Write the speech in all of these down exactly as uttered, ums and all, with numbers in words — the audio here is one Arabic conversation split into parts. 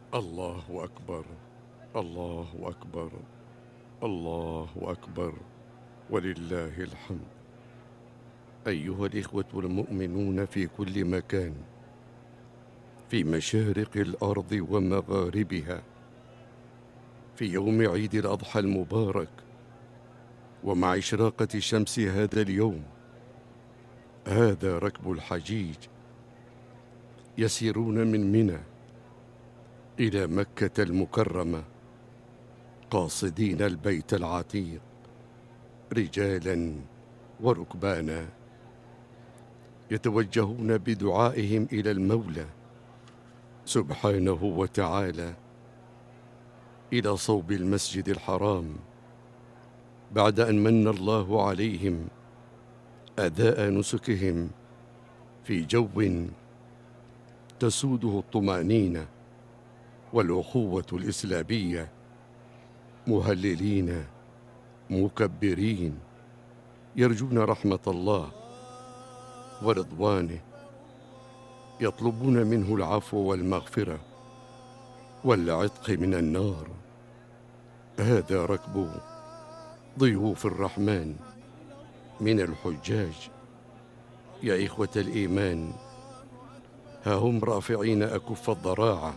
الله أكبر، الله أكبر، الله أكبر، ولله الحمد. أيها الإخوة المؤمنون في كل مكان، في مشارق الأرض ومغاربها، في يوم عيد الأضحى المبارك، ومع إشراقة شمس هذا اليوم، هذا ركب الحجيج يسيرون من منى إلى مكة المكرمة قاصدين البيت العتيق، رجالا وركبانا، يتوجهون بدعائهم إلى المولى سبحانه وتعالى إلى صوب المسجد الحرام، بعد أن من الله عليهم أداء نسكهم في جو تسوده الطمأنينة والأخوة الإسلامية، مهللين مكبرين، يرجون رحمة الله ورضوانه، يطلبون منه العفو والمغفرة والعتق من النار. هذا ركب ضيوف الرحمن من الحجاج. يا إخوة الإيمان، ها هم رافعين أكف الضراعة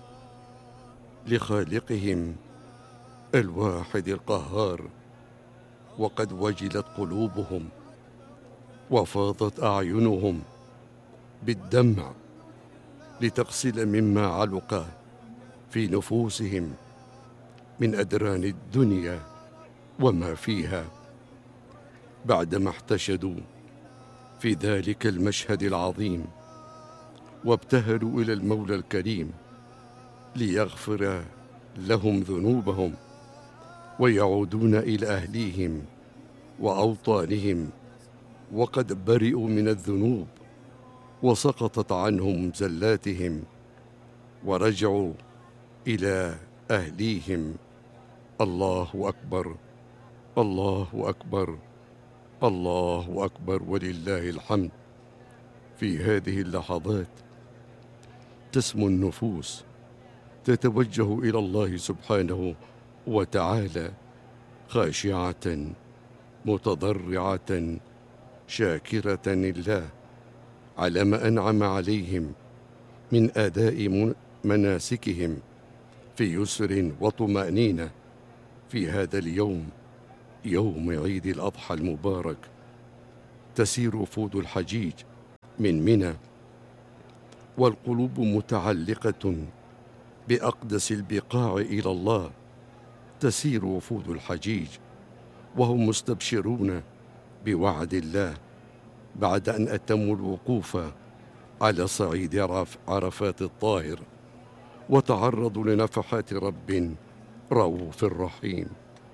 لخالقهم الواحد القهار، وقد وجلت قلوبهم وفاضت أعينهم بالدمع لتغسل مما علق في نفوسهم من أدران الدنيا وما فيها، بعدما احتشدوا في ذلك المشهد العظيم وابتهلوا إلى المولى الكريم ليغفر لهم ذنوبهم ويعودون إلى أهليهم وأوطانهم وقد برئوا من الذنوب وسقطت عنهم زلاتهم ورجعوا إلى أهليهم. الله أكبر، الله أكبر، الله أكبر، ولله الحمد. في هذه اللحظات تسمو النفوس تتوجه إلى الله سبحانه وتعالى خاشعة متضرعة شاكرة لله على ما أنعم عليهم من أداء مناسكهم في يسر وطمأنينة في هذا اليوم، يوم عيد الأضحى المبارك. تسير وفود الحجيج من منى والقلوب متعلقة بأقدس البقاع إلى الله. تسير وفود الحجيج وهم مستبشرون بوعد الله بعد أن أتموا الوقوف على صعيد عرفات الطاهر وتعرضوا لنفحات رب رؤوف رحيم.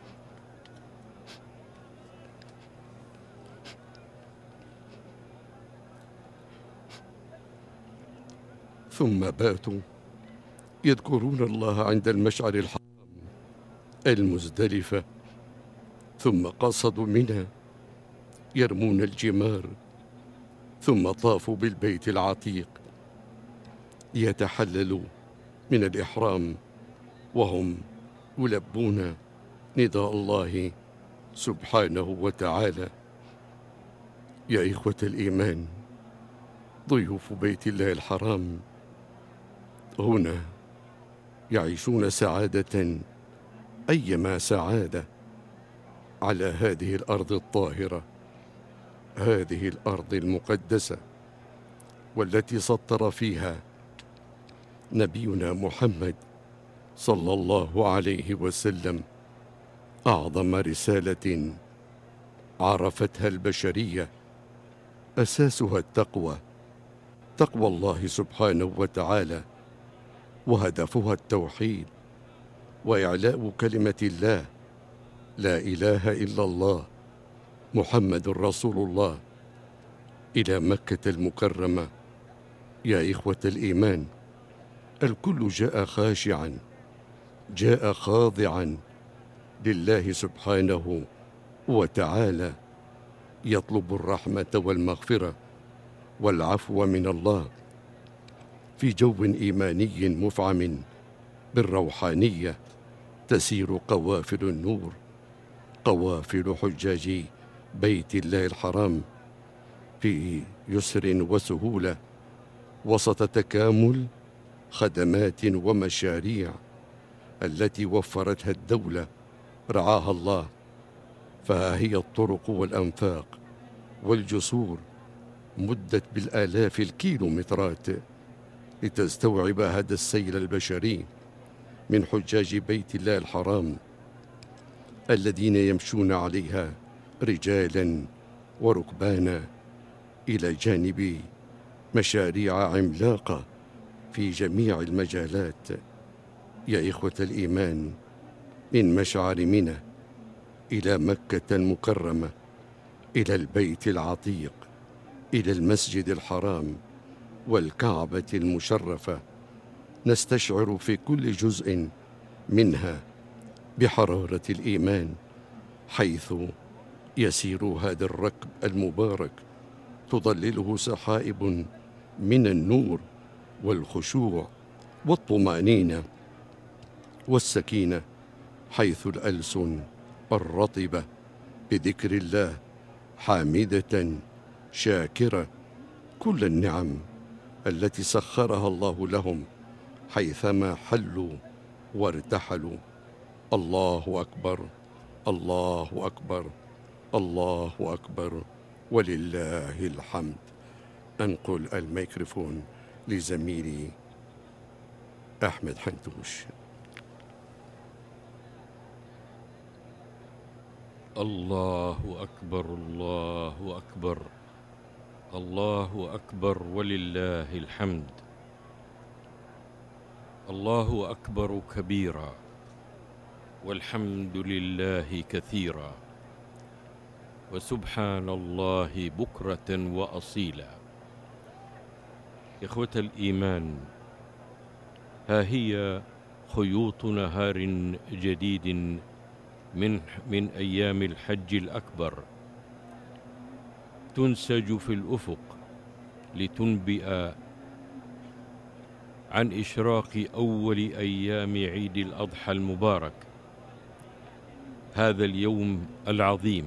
ثم باتوا يذكرون الله عند المشعر الحرام المزدلفة، ثم قصدوا منى يرمون الجمار، ثم طافوا بالبيت العتيق ليتحللوا من الإحرام وهم يلبون نداء الله سبحانه وتعالى. يا إخوة الإيمان، ضيوف بيت الله الحرام هنا يعيشون سعادة أيما سعادة على هذه الأرض الطاهرة، هذه الأرض المقدسة، والتي سطر فيها نبينا محمد صلى الله عليه وسلم أعظم رسالة عرفتها البشرية، أساسها التقوى، تقوى الله سبحانه وتعالى، وهدفها التوحيد وإعلاء كلمة الله، لا إله إلا الله محمد رسول الله، إلى مكة المكرمة. يا إخوة الإيمان، الكل جاء خاشعا، جاء خاضعا لله سبحانه وتعالى، يطلب الرحمة والمغفرة والعفو من الله في جو إيماني مفعم بالروحانية تسير قوافل النور، قوافل حجاج بيت الله الحرام في يسر وسهولة وسط تكامل خدمات ومشاريع التي وفرتها الدولة رعاها الله. فها هي الطرق والأنفاق والجسور مدت بالآلاف الكيلومترات لتستوعب هذا السيل البشري من حجاج بيت الله الحرام الذين يمشون عليها رجالا وركبانا، إلى جانب مشاريع عملاقة في جميع المجالات. يا إخوة الإيمان، من مشعر منى إلى مكة المكرمة، إلى البيت العتيق، إلى المسجد الحرام والكعبة المشرفة، نستشعر في كل جزء منها بحرارة الإيمان، حيث يسير هذا الركب المبارك تظلله سحائب من النور والخشوع والطمأنينة والسكينة، حيث الألسن الرطبة بذكر الله حامدة شاكرة كل النعم التي سخرها الله لهم حيثما حلوا وارتحلوا. الله أكبر، الله أكبر، الله أكبر، ولله الحمد. أنقل الميكروفون لزميلي أحمد حنتوش. الله أكبر، الله أكبر، الله أكبر، ولله الحمد. الله أكبر كبيرا، والحمد لله كثيرا، وسبحان الله بكرة وأصيلا. إخوة الإيمان، ها هي خيوط نهار جديد من من أيام الحج الأكبر تنسج في الأفق لتنبئ عن إشراق أول أيام عيد الأضحى المبارك، هذا اليوم العظيم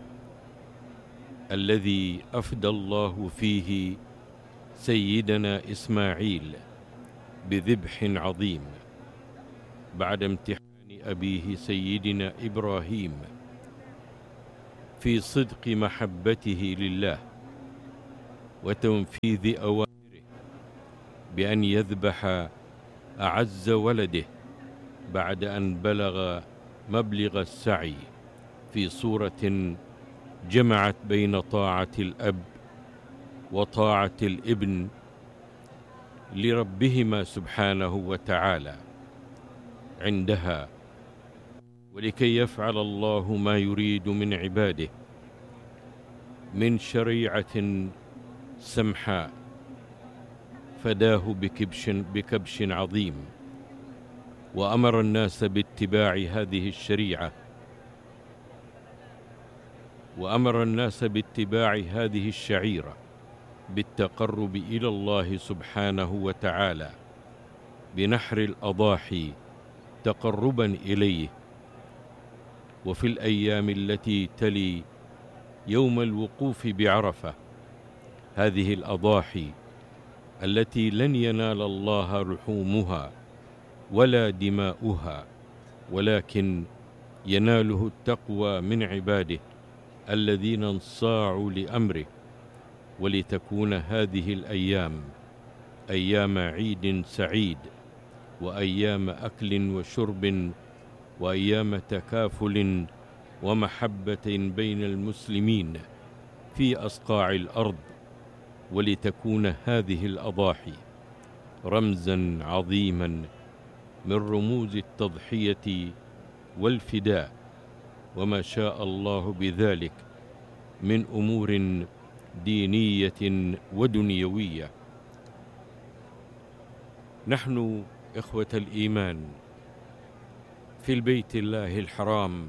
الذي أفدى الله فيه سيدنا إسماعيل بذبح عظيم بعد امتحان أبيه سيدنا إبراهيم في صدق محبته لله وتنفيذ أوامره بأن يذبح أعز ولده بعد أن بلغ مبلغ السعي، في صورة جمعت بين طاعة الأب وطاعة الابن لربهما سبحانه وتعالى عندها، ولكي يفعل الله ما يريد من عباده من شريعة سمحاء، فداه بكبش, بكبش عظيم، وأمر الناس باتباع هذه الشريعة وأمر الناس باتباع هذه الشعيرة بالتقرب إلى الله سبحانه وتعالى بنحر الأضاحي تقربا إليه. وفي الأيام التي تلي يوم الوقوف بعرفة، هذه الأضاحي التي لن ينال الله لحومها ولا دماؤها، ولكن يناله التقوى من عباده الذين انصاعوا لأمره، ولتكون هذه الأيام أيام عيد سعيد، وأيام أكل وشرب، وأيام تكافل ومحبة بين المسلمين في أصقاع الأرض، ولتكون هذه الأضاحي رمزا عظيما من رموز التضحية والفداء، وما شاء الله بذلك من أمور دينية ودنيوية. نحن إخوة الإيمان في البيت الله الحرام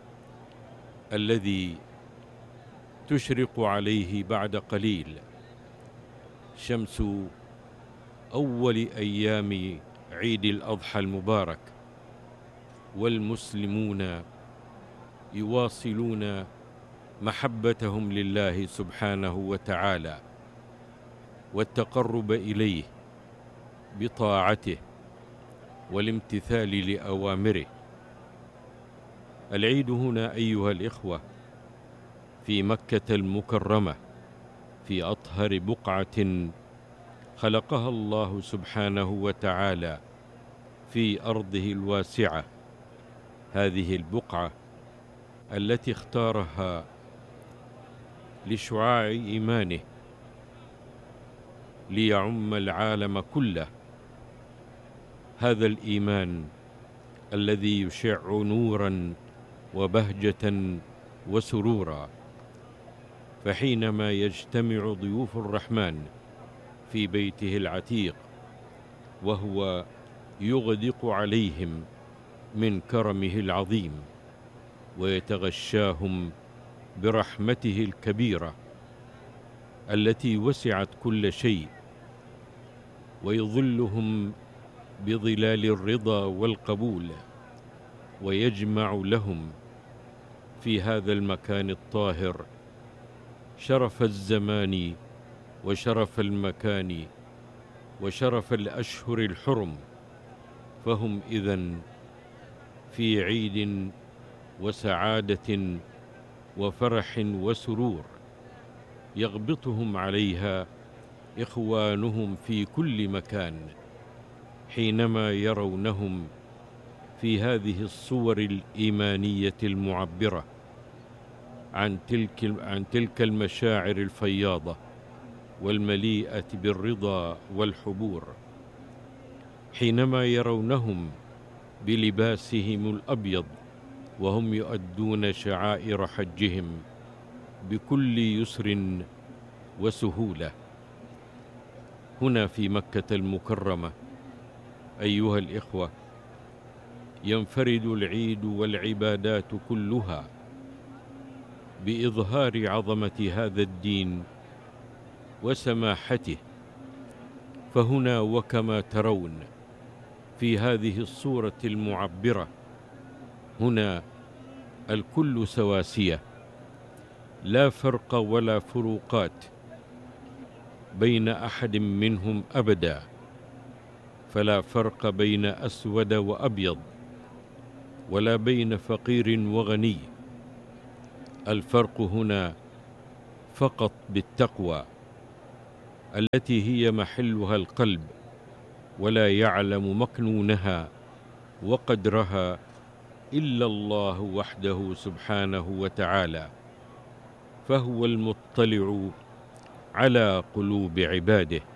الذي تشرق عليه بعد قليل شمس أول أيام عيد الأضحى المبارك، والمسلمون يواصلون محبتهم لله سبحانه وتعالى والتقرب إليه بطاعته والامتثال لأوامره. العيد هنا أيها الإخوة في مكة المكرمة، في أطهر بقعة خلقها الله سبحانه وتعالى في أرضه الواسعة. هذه البقعة التي اختارها لشعاع إيمانه ليعم العالم كله، هذا الإيمان الذي يشع نورا وبهجة وسرورا. فحينما يجتمع ضيوف الرحمن في بيته العتيق وهو يغدق عليهم من كرمه العظيم ويتغشاهم برحمته الكبيرة التي وسعت كل شيء، ويظلهم بظلال الرضا والقبول، ويجمع لهم في هذا المكان الطاهر شرف الزمان وشرف المكان وشرف الأشهر الحرم. فهم إذن في عيد وسعادة وفرح وسرور يغبطهم عليها إخوانهم في كل مكان حينما يرونهم في هذه الصور الإيمانية المعبرة عن تلك عن تلك المشاعر الفياضة والمليئة بالرضا والحبور، حينما يرونهم بلباسهم الأبيض وهم يؤدون شعائر حجهم بكل يسر وسهولة. هنا في مكة المكرمة أيها الإخوة ينفرد العيد والعبادات كلها بإظهار عظمة هذا الدين وسماحته. فهنا وكما ترون في هذه الصورة المعبرة، هنا الكل سواسية، لا فرق ولا فروقات بين أحد منهم أبدا، فلا فرق بين أسود وأبيض ولا بين فقير وغني. الفرق هنا فقط بالتقوى التي هي محلها القلب، ولا يعلم مكنونها وقدرها إلا الله وحده سبحانه وتعالى، فهو المطلع على قلوب عباده.